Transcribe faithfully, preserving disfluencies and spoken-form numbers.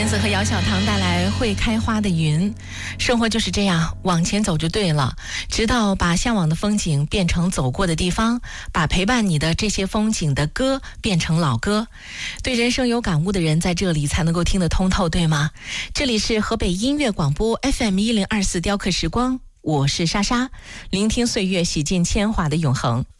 子和姚小棠带来会开花的云。生活就是这样，往前走就对了，直到把向往的风景变成走过的地方，把陪伴你的这些风景的歌变成老歌。对人生有感悟的人在这里才能够听得通透，对吗？这里是河北音乐广播 F M 一零二四雕刻时光，我是莎莎，聆听岁月洗尽铅华的永恒。